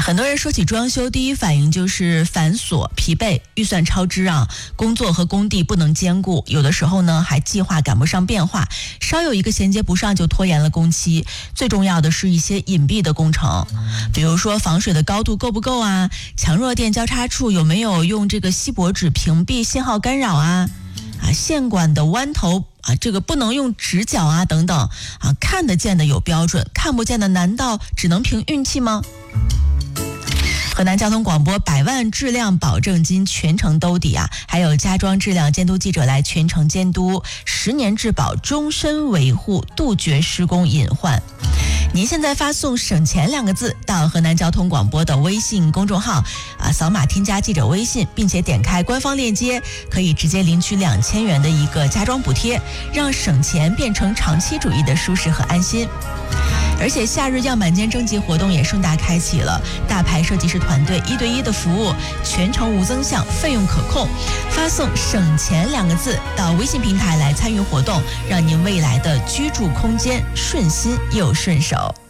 很多人说起装修，第一反应就是繁琐、疲惫、预算超支啊，工作和工地不能兼顾，有的时候呢还计划赶不上变化，稍有一个衔接不上就拖延了工期。最重要的是一些隐蔽的工程，比如说防水的高度够不够啊，强弱电交叉处有没有用这个锡箔纸屏蔽信号干扰啊，线管的弯头这个不能用直角啊等等看得见的有标准，看不见的难道只能凭运气吗？河南交通广播100万质量保证金全程兜底还有家装质量监督记者来全程监督，10年质保终身维护，杜绝施工隐患。您现在发送省钱2个字到河南交通广播的微信公众号扫码添加记者微信，并且点开官方链接，可以直接领取2000元的一个家装补贴，让省钱变成长期主义的舒适和安心。而且夏日样板间征集活动也盛大开启了，大牌设计师团队1对1的服务，全程无增项，费用可控。发送省钱2个字到微信平台来参与活动，让您未来的居住空间顺心又顺手。